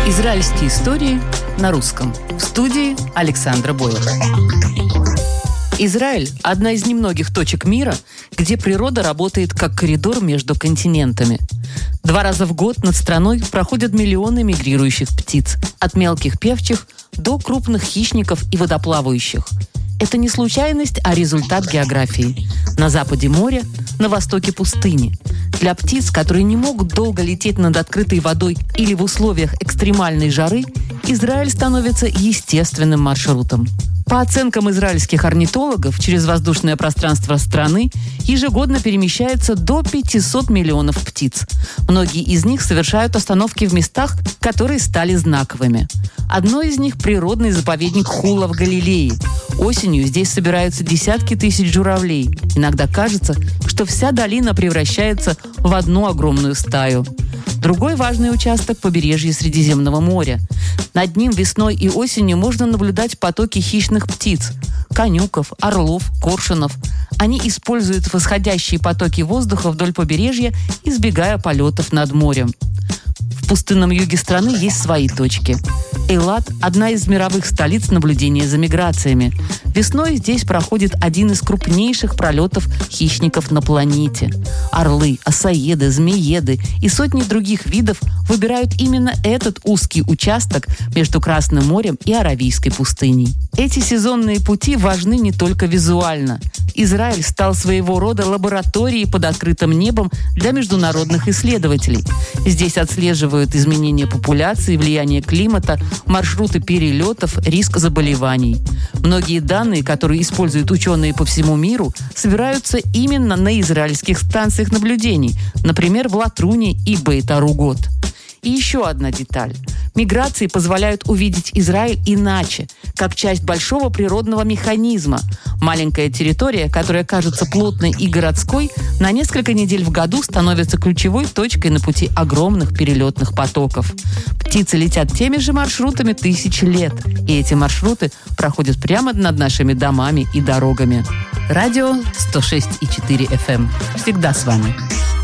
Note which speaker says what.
Speaker 1: Израильские истории на русском. В студии Александра Бойко. Израиль – одна из немногих точек мира, где природа работает как коридор между континентами. 2 раза в год над страной проходят миллионы мигрирующих птиц, от мелких певчих до крупных хищников и водоплавающих. Это не случайность, а результат географии. На западе море, на востоке пустыни. Для птиц, которые не могут долго лететь над открытой водой или в условиях экстремальной жары, Израиль становится естественным маршрутом. По оценкам израильских орнитологов, через воздушное пространство страны ежегодно перемещается до 500 миллионов птиц. Многие из них совершают остановки в местах, которые стали знаковыми. Одно из них – природный заповедник Хула в Галилее. Осенью здесь собираются десятки тысяч журавлей. Иногда кажется, что вся долина превращается в одну огромную стаю. Другой важный участок – побережье Средиземного моря. Над ним весной и осенью можно наблюдать потоки хищных птиц – конюков, орлов, коршунов. Они используют восходящие потоки воздуха вдоль побережья, избегая полетов над морем. В пустынном юге страны есть свои точки. Эйлат – одна из мировых столиц наблюдения за миграциями. Весной здесь проходит один из крупнейших пролетов хищников на планете. Орлы, осаеды, змееды и сотни других видов выбирают именно этот узкий участок между Красным морем и Аравийской пустыней. Эти сезонные пути важны не только визуально. Израиль стал своего рода лабораторией под открытым небом для международных исследователей. Здесь отслеживают изменения популяции, влияние климата, маршруты перелетов, риск заболеваний. Многие данные, которые используют ученые по всему миру, собираются именно на израильских станциях наблюдений, например, в Латруне и Бейт-Аругот. И еще одна деталь. Миграции позволяют увидеть Израиль иначе, как часть большого природного механизма. Маленькая территория, которая кажется плотной и городской, на несколько недель в году становится ключевой точкой на пути огромных перелетных потоков. Птицы летят теми же маршрутами тысячи лет, и эти маршруты проходят прямо над нашими домами и дорогами. Радио 106,4 FM. Всегда с вами.